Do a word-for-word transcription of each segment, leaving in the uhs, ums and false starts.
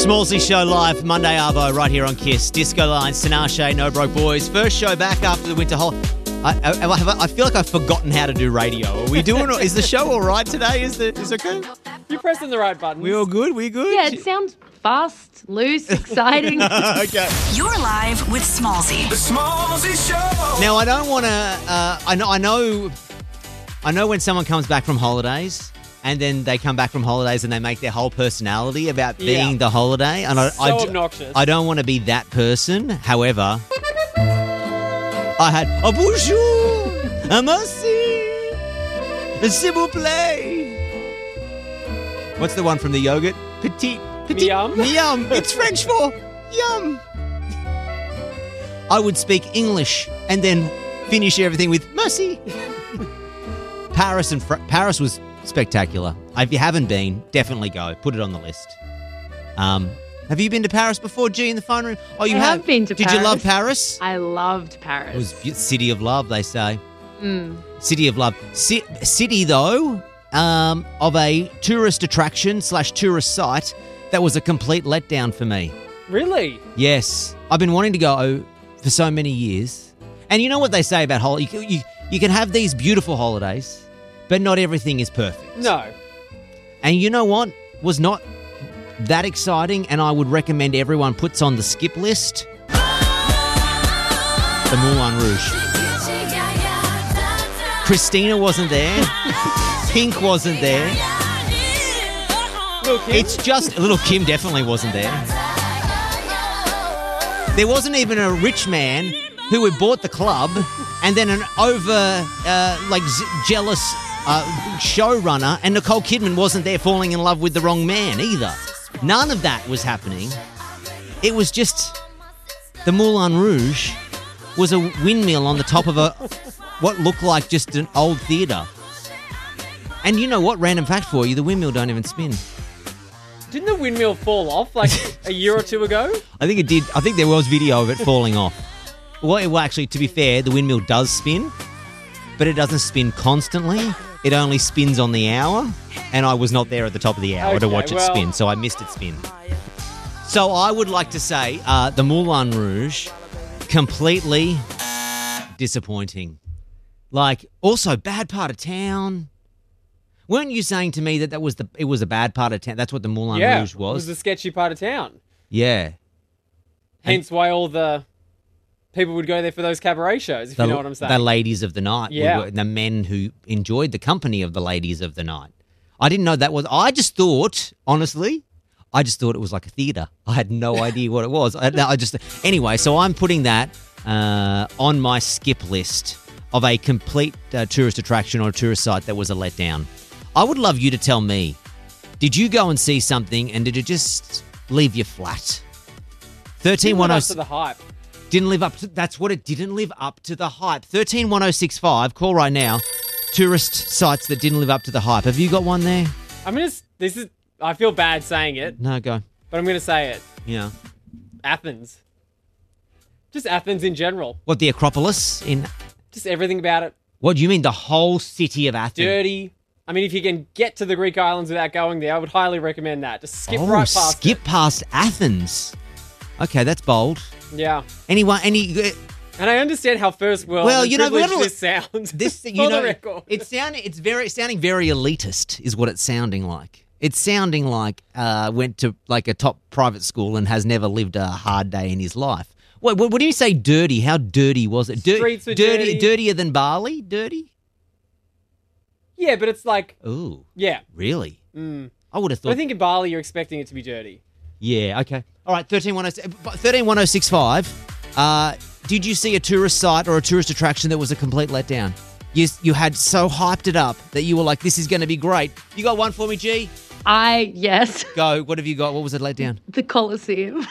Smallsy Show live, Monday Arvo, right here on Kiss. Disco Lines, Tinashe, No Broke Boys. First show back after the winter holiday. I, I, I feel like I've forgotten how to do radio. Are we doing? Is the show all right today? Is the is it okay? You're pressing the right buttons. We all good? We good? Yeah, it sounds fast, loose, exciting. Okay. You're live with Smallsy. The Smallsy Show. Now I don't want to. Uh, I know. I know. I know when someone comes back from holidays. And then they come back from holidays and they make their whole personality about being Yeah. the holiday. And I, So I, d- obnoxious. I don't want to be that person. However, I had a bonjour, a merci, a s'il vous plaît. What's the one from the yogurt? Petit, petit, Miam. Miam. It's French for yum. I would speak English and then finish everything with merci. Paris and Fr- Paris was spectacular. If you haven't been, definitely go. Put it on the list. Um, have you been to Paris before, G, in the phone room? Oh, you I have? have been to Did Paris. you love Paris? I loved Paris. It was b- city of love, they say. Mm. City of love. C- city, though, um, of a tourist attraction slash tourist site that was a complete letdown for me. Really? Yes. I've been wanting to go for so many years. And you know what they say about holidays? You, you, you can have these beautiful holidays, but not everything is perfect. No. And you know what was not that exciting, and I would recommend everyone puts on the skip list? The Moulin Rouge. Christina wasn't there. Pink wasn't there. Little Kim? It's just, Little Kim definitely wasn't there. There wasn't even a rich man who had bought the club and then an over, uh, like, z- jealous uh, showrunner, and Nicole Kidman wasn't there falling in love with the wrong man either. None of that was happening. It was just the Moulin Rouge was a windmill on the top of a what looked like just an old theatre. And you know what? Random fact for you, the windmill don't even spin. Didn't the windmill fall off like a year or two ago? I think it did. I think there was video of it falling off. Well, well, actually, to be fair, the windmill does spin, but it doesn't spin constantly. It only spins on the hour, and I was not there at the top of the hour to Okay, watch it well- spin, so I missed it spin. So I would like to say uh, the Moulin Rouge, completely disappointing. Like, also, bad part of town. Weren't you saying to me that that was the it was a bad part of town? That's what the Moulin yeah. Rouge It was? was the sketchy part of town. Yeah. Hence why all the people would go there for those cabaret shows, if The, you know what I'm saying. the ladies of the night. would Yeah. go- the men who enjoyed the company of the ladies of the night. I didn't know that was... I just thought, honestly, I just thought it was like a theatre. I had no idea what it was. I, no, I just... Anyway, so I'm putting that uh, on my skip list of a complete uh, tourist attraction or a tourist site that was a letdown. I would love you to tell me, did you go and see something and did it just leave you flat? thirteen Didn't one live oh up to the hype. Didn't live up to... That's what it didn't live up to the hype. thirteen one oh six five, call right now. Tourist sites that didn't live up to the hype. Have you got one there? I'm gonna. s- This is. I feel bad saying it, No, go. but I'm gonna say it. Yeah. Athens. Just Athens in general. What, the Acropolis in... Just everything about it. What do you mean, the whole city of Athens? Dirty. I mean, if you can get to the Greek islands without going there, I would highly recommend that. Just skip oh, right past skip it. past Athens. Okay, that's bold. Yeah. Anyone, any... And I understand how first world Well, and you know, privileged what- this sounds. This, For you the know, record. it's sounding, it's very, it's sounding very elitist, is what it's sounding like. It's sounding like uh, went to like a top private school and has never lived a hard day in his life. What, what, what do you say? Dirty? How dirty was it? Dir- Streets were dirty, dirty. dirtier than Bali? Dirty? Yeah, but it's like, Ooh, yeah. really? Mm. I would have But thought. I think in Bali you're expecting it to be dirty. Yeah. Okay. All right. Thirteen one oh six five. Uh, did you see a tourist site or a tourist attraction that was a complete letdown? You you had so hyped it up that you were like, "This is going to be great." You got one for me, G? I, yes, Go. What have you got? What was it letdown? the Colosseum.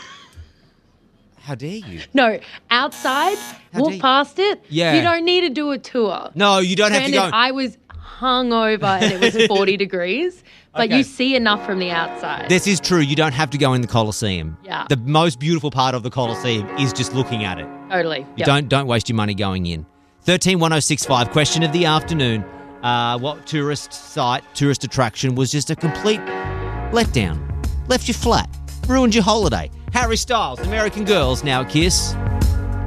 How dare you? No, outside, How walk do you- past it. Yeah. You don't need to do a tour. No, you don't have to Granted, go. I was hungover and it was forty degrees, but Okay. you see enough from the outside. This is true. You don't have to go in the Colosseum. Yeah. The most beautiful part of the Colosseum is just looking at it. Totally. You Yep. don't don't waste your money going in. thirteen one oh six five, question of the afternoon. Uh, what tourist site, tourist attraction was just a complete letdown? Left you flat. ruined your holiday. Harry Styles, American Girls, now at Kiss.